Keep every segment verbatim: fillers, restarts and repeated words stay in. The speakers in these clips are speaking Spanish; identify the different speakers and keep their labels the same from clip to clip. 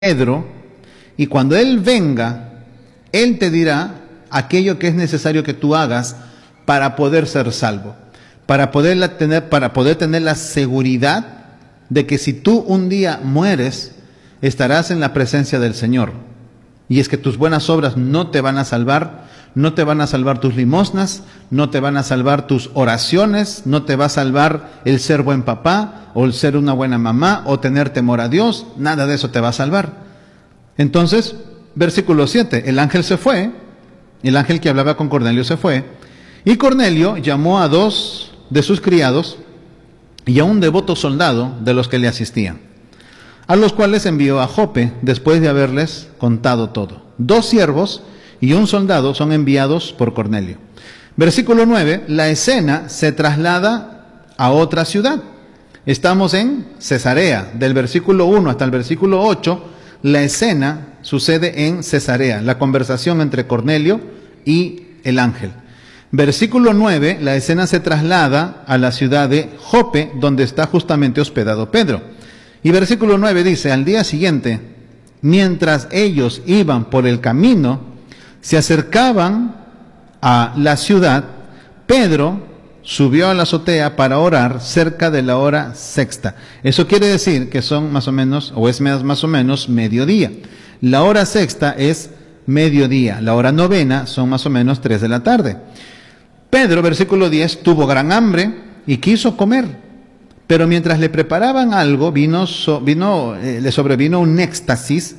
Speaker 1: Pedro, y cuando Él venga, Él te dirá aquello que es necesario que tú hagas para poder ser salvo, para poder tener, para poder tener la seguridad de que si tú un día mueres, estarás en la presencia del Señor. Y es que tus buenas obras no te van a salvar, no te van a salvar tus limosnas, no te van a salvar tus oraciones, no te va a salvar el ser buen papá, o el ser una buena mamá, o tener temor a Dios, nada de eso te va a salvar. Entonces, versículo siete, el ángel se fue, el ángel que hablaba con Cornelio se fue, y Cornelio llamó a dos de sus criados y a un devoto soldado de los que le asistían, a los cuales envió a Jope después de haberles contado todo. Dos siervos y un soldado son enviados por Cornelio. Versículo nueve, la escena se traslada a otra ciudad. Estamos en Cesarea, del versículo uno hasta el versículo ocho, la escena sucede en Cesarea, la conversación entre Cornelio y el ángel. Versículo nueve, la escena se traslada a la ciudad de Jope, donde está justamente hospedado Pedro. Y versículo nueve dice, al día siguiente, mientras ellos iban por el camino, se acercaban a la ciudad, Pedro subió a la azotea para orar cerca de la hora sexta. Eso quiere decir que son más o menos, o es más o menos mediodía. La hora sexta es mediodía, la hora novena son más o menos tres de la tarde. Pedro, versículo diez, tuvo gran hambre y quiso comer, pero mientras le preparaban algo, vino, so, vino eh, le sobrevino un éxtasis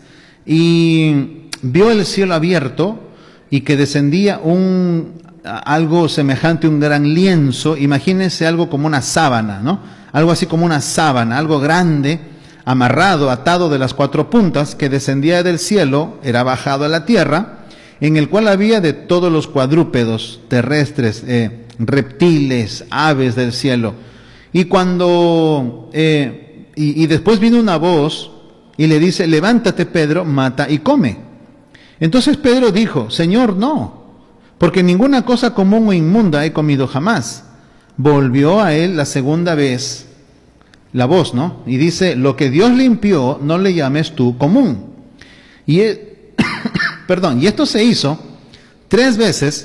Speaker 1: y vio el cielo abierto y que descendía un algo semejante a un gran lienzo. Imagínense algo como una sábana, ¿no? Algo así como una sábana, algo grande, amarrado, atado de las cuatro puntas, que descendía del cielo, era bajado a la tierra, en el cual había de todos los cuadrúpedos terrestres, eh, reptiles, aves del cielo. Y cuando, eh, y, y después vino una voz y le dice, levántate Pedro, mata y come. Entonces Pedro dijo, Señor, no, porque ninguna cosa común o inmunda he comido jamás. Volvió a él la segunda vez la voz, ¿no? Y dice, lo que Dios limpió, no le llames tú común. Y, e- perdón, y esto se hizo tres veces,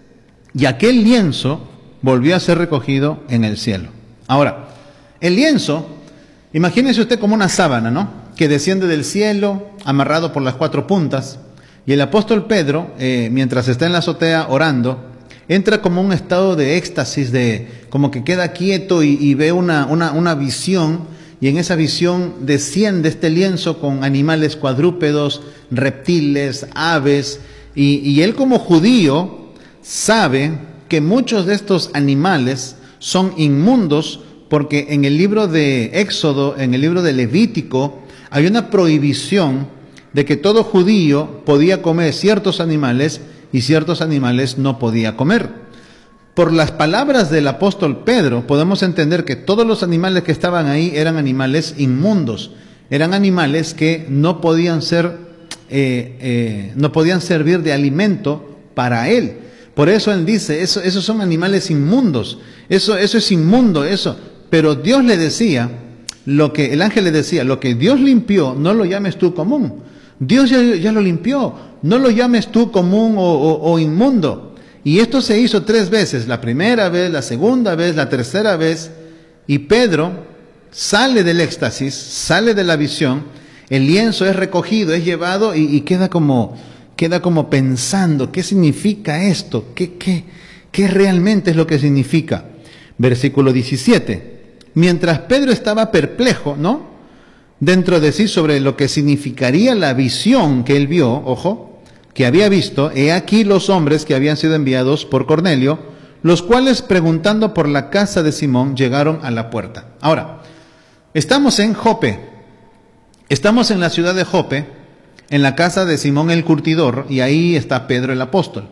Speaker 1: y aquel lienzo volvió a ser recogido en el cielo. Ahora, el lienzo, imagínese usted como una sábana, ¿no? Que desciende del cielo, amarrado por las cuatro puntas. Y el apóstol Pedro, eh, mientras está en la azotea orando, entra como un estado de éxtasis, de como que queda quieto y, y ve una, una, una visión, y en esa visión desciende este lienzo con animales cuadrúpedos, reptiles, aves, y, y él como judío sabe que muchos de estos animales son inmundos, porque en el libro de Éxodo, en el libro de Levítico, hay una prohibición de que todo judío podía comer ciertos animales y ciertos animales no podía comer. Por las palabras del apóstol Pedro, podemos entender que todos los animales que estaban ahí eran animales inmundos, eran animales que no podían ser, eh, eh, no podían servir de alimento para él. Por eso él dice, eso, esos son animales inmundos, eso, eso es inmundo, eso. Pero Dios le decía, lo que el ángel le decía, lo que Dios limpió, no lo llames tú común. Dios ya, ya lo limpió, no lo llames tú común o, o, o inmundo. Y esto se hizo tres veces, la primera vez, la segunda vez, la tercera vez, y Pedro sale del éxtasis, sale de la visión, el lienzo es recogido, es llevado y, y queda como, queda como pensando, ¿qué significa esto? ¿Qué, qué, qué realmente es lo que significa? Versículo diecisiete, mientras Pedro estaba perplejo, ¿no?, dentro de sí sobre lo que significaría la visión que él vio, ojo, que había visto, he aquí los hombres que habían sido enviados por Cornelio, los cuales preguntando por la casa de Simón llegaron a la puerta. Ahora, estamos en Jope, estamos en la ciudad de Jope, en la casa de Simón el curtidor, y ahí está Pedro el apóstol.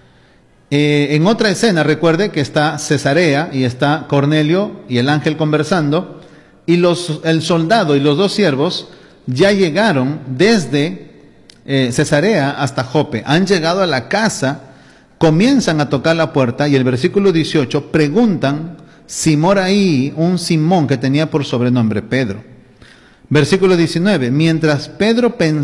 Speaker 1: Eh, en otra escena, recuerde que está Cesarea y está Cornelio y el ángel conversando, y los, el soldado y los dos siervos ya llegaron desde eh, Cesarea hasta Jope. Han llegado a la casa, comienzan a tocar la puerta y el versículo dieciocho preguntan si mora ahí un Simón que tenía por sobrenombre Pedro. Versículo diecinueve. Mientras Pedro pensaba